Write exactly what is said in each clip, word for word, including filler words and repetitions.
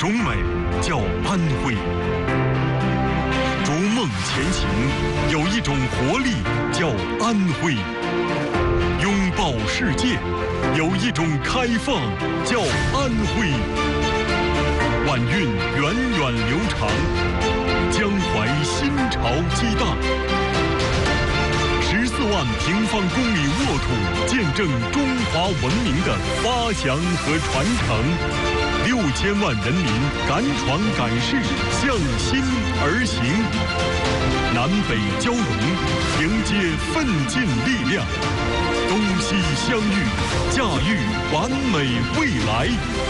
种美叫安徽，逐梦前行有一种活力叫安徽，拥抱世界有一种开放叫安徽。晚运源远流长，江淮新潮激荡。十四万平方公里沃土，见证中华文明的发祥和传承。六千万人民敢闯敢试，向心而行。南北交融，迎接奋进力量。东西相遇，驾驭完美未来。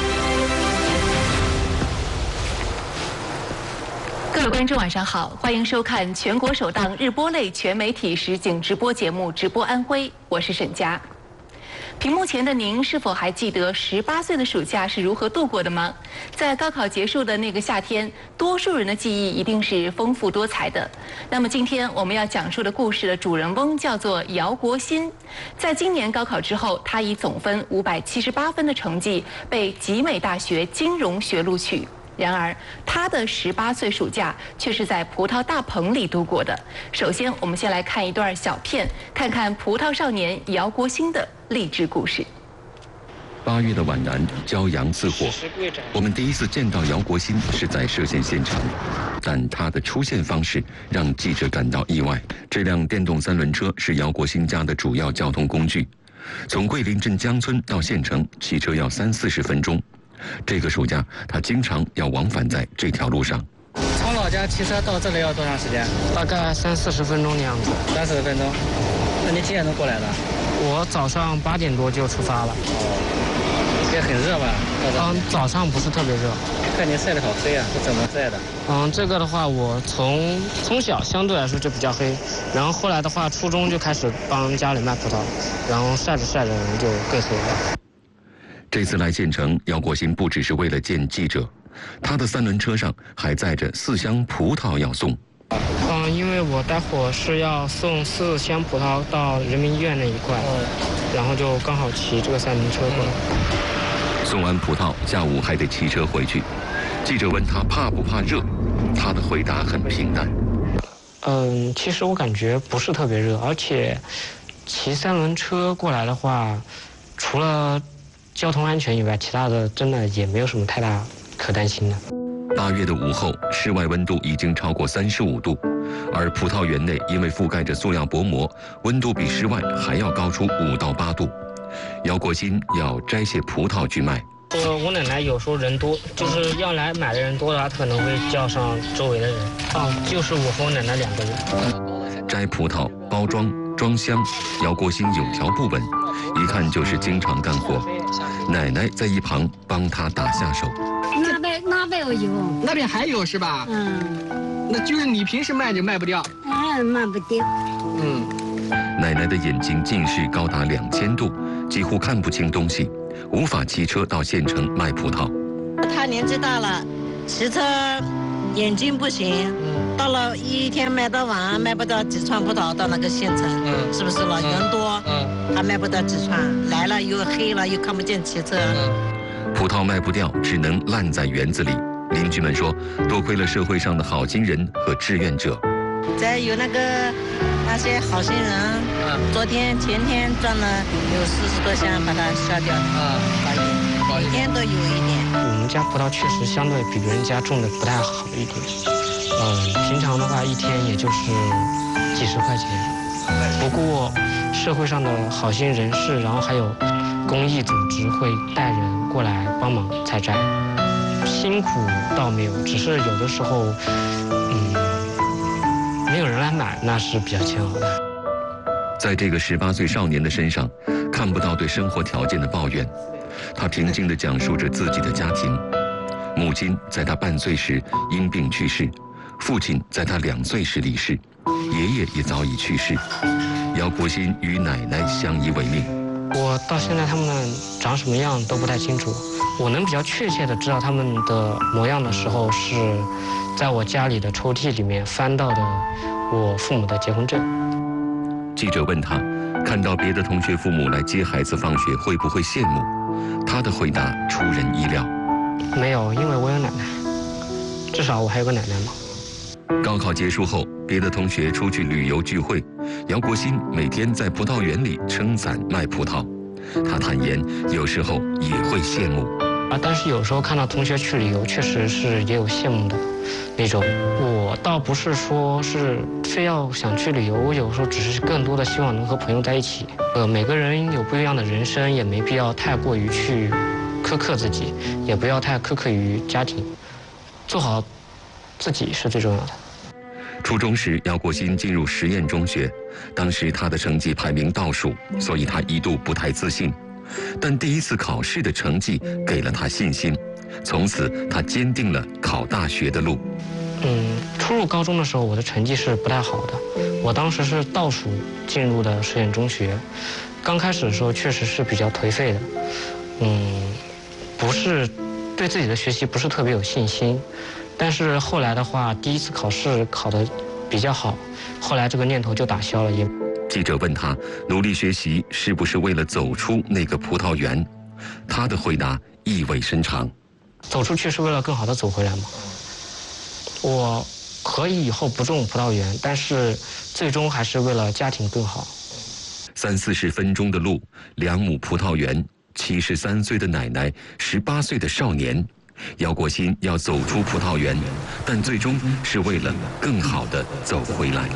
各位观众晚上好，欢迎收看全国首档日播类全媒体实景直播节目《直播安徽》，我是沈佳。屏幕前的您是否还记得十八岁的暑假是如何度过的吗？在高考结束的那个夏天，多数人的记忆一定是丰富多彩的。那么今天我们要讲述的故事的主人翁叫做姚国新。在今年高考之后，他以总分五百七十八分的成绩被集美大学金融学录取。然而，他的十八岁暑假却是在葡萄大棚里度过的。首先，我们先来看一段小片，看看葡萄少年姚国新的励志故事。 八月的皖南，骄阳似火。我们第一次见到姚国新是在涉县现场，但他的出现方式让记者感到意外。这辆电动三轮车是姚国新家的主要交通工具，从桂林镇江村到县城，骑车要三四十分钟。这个暑假，他经常要往返在这条路上。 从老家骑车到这里要多长时间？ 大概三四十分钟的样子。 三四十分钟。那你几点钟过来的？ 我早上八点多就出发了。 哦，也很热吧？ 嗯，早上不是特别热。 看你晒得好黑啊，是怎么晒的？ 嗯，这个的话，我从从小相对来说就比较黑，然后后来的话，初中就开始帮家里卖葡萄，然后晒着晒着人就更黑了。 这次来县城，姚国新不只是为了见记者，他的三轮车上还载着四箱葡萄要送。 嗯，因为我待会儿是要送四箱葡萄到人民医院那一块，然后就刚好骑这个三轮车过来。 送完葡萄，下午还得骑车回去。记者问他怕不怕热，他的回答很平淡。 嗯，其实我感觉不是特别热，而且骑三轮车过来的话，除了交通安全以外，其他的真的也没有什么太大可担心的。 八月的午后，室外温度已经超过三十五度，而葡萄园内因为覆盖着塑料薄膜，温度比室外还要高出五到八度。姚国新要摘些葡萄去卖。 我我奶奶有时候人多，就是要来买的人多的话，她可能会叫上周围的人。哦，就是我和我奶奶两个人。 摘葡萄、包装、装箱，姚国新有条不紊，一看就是经常干活。奶奶在一旁帮他打下手。 那边那边有， 那边还有是吧？ 嗯， 那就是你平时卖就卖不掉。 哎，卖不掉。 嗯， 奶奶的眼睛近视高达两千度，几乎看不清东西，无法骑车到县城卖葡萄。 他年纪大了，骑车眼睛不行。到了一天卖到晚上卖不到几串葡萄到那个县城，嗯，是不是了？人多，嗯，还卖不到几串，来了又黑了，又看不见骑车。 葡萄卖不掉，只能烂在园子里。邻居们说，多亏了社会上的好心人和志愿者。 再有那个那些好心人，嗯，昨天前天赚了有四十多箱，把它销掉了，啊，每天都有一点。 我们家葡萄确实相对比别人家种的不太好一点。嗯，平常的话一天也就是几十块钱，不过社会上的好心人士，然后还有公益组织会带人过来帮忙采摘，辛苦倒没有，只是有的时候，嗯，没有人来买，那是比较煎熬的。 在这个十八岁少年的身上，看不到对生活条件的抱怨，他平静地讲述着自己的家庭。母亲在他半岁时因病去世。父亲在他两岁时离世，爷爷也早已去世。姚国新与奶奶相依为命。 我到现在他们长什么样都不太清楚，我能比较确切的知道他们的模样的时候，是在我家里的抽屉里面翻到的我父母的结婚证。 记者问他，看到别的同学父母来接孩子放学会不会羡慕？他的回答出人意料。 没有，因为我有奶奶，至少我还有个奶奶嘛。 高考结束后，别的同学出去旅游聚会，姚国新每天在葡萄园里撑伞卖葡萄。他坦言，有时候也会羡慕。 啊，但是有时候看到同学去旅游，确实是也有羡慕的那种。我倒不是说是非要想去旅游，我有时候只是更多的希望能和朋友在一起。呃，每个人有不一样的人生，也没必要太过于去苛刻自己，也不要太苛刻于家庭，做好自己是最重要的。 初中时，姚国新进入实验中学，当时他的成绩排名倒数，所以他一度不太自信。但第一次考试的成绩给了他信心，从此他坚定了考大学的路。 嗯，初入高中的时候，我的成绩是不太好的，我当时是倒数进入的实验中学。刚开始的时候确实是比较颓废的，嗯，不是对自己的学习不是特别有信心。但是后来的话，第一次考试考得比较好，后来这个念头就打消了。也记者问他，努力学习是不是为了走出那个葡萄园？他的回答意味深长： 走出去是为了更好的走回来吗？我可以以后不种葡萄园，但是最终还是为了家庭更好。 三四十分钟的路，两亩葡萄园，七十三岁的奶奶，十八岁的少年。姚国新要走出葡萄园，但最终是为了更好地走回来。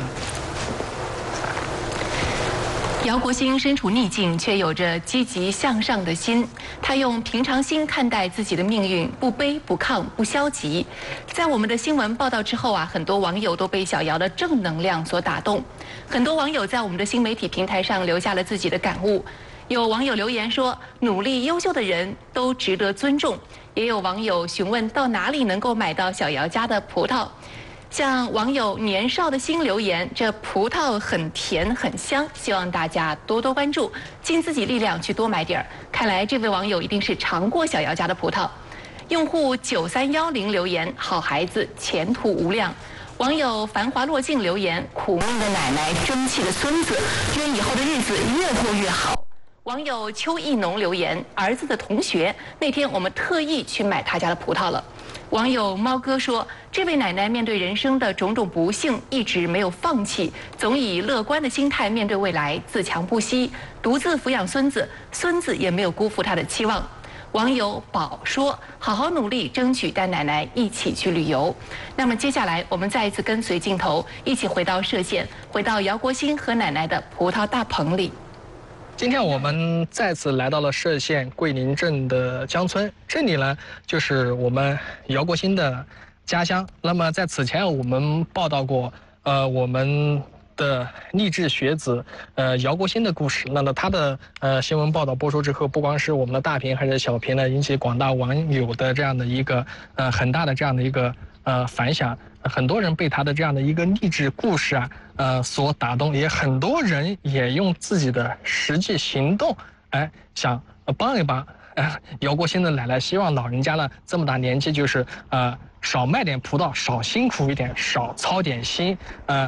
姚国新身处逆境，却有着积极向上的心。他用平常心看待自己的命运，不卑不亢，不消极。在我们的新闻报道之后啊，很多网友都被小姚的正能量所打动。很多网友在我们的新媒体平台上留下了自己的感悟。有网友留言说，努力优秀的人都值得尊重。也有网友询问到哪里能够买到小姚家的葡萄。像网友年少的心留言，这葡萄很甜很香，希望大家多多关注，尽自己力量去多买点儿。看来这位网友一定是尝过小姚家的葡萄。用户九三幺零留言，好孩子，前途无量。网友繁华落尽留言，苦命的奶奶，争气的孙子，愿以后的日子越过越好。网友邱义农留言，儿子的同学，那天我们特意去买他家的葡萄了。网友猫哥说，这位奶奶面对人生的种种不幸，一直没有放弃，总以乐观的心态面对未来，自强不息，独自抚养孙子，孙子也没有辜负他的期望。网友宝说，好好努力，争取带奶奶一起去旅游。那么接下来我们再一次跟随镜头，一起回到歙县，回到姚国新和奶奶的葡萄大棚里。 今天我们再次来到了歙县桂林镇的江村，这里呢就是我们姚国新的家乡。那么在此前我们报道过，呃，我们的励志学子呃姚国新的故事。那么他的呃新闻报道播出之后，不光是我们的大屏还是小屏呢，引起广大网友的这样的一个呃很大的这样的一个呃反响。很多人被他的这样的一个励志故事啊，呃，所打动，也很多人也用自己的实际行动，哎，想帮一帮，呃，姚国新的奶奶，希望老人家呢这么大年纪，就是呃少卖点葡萄，少辛苦一点，少操点心，呃，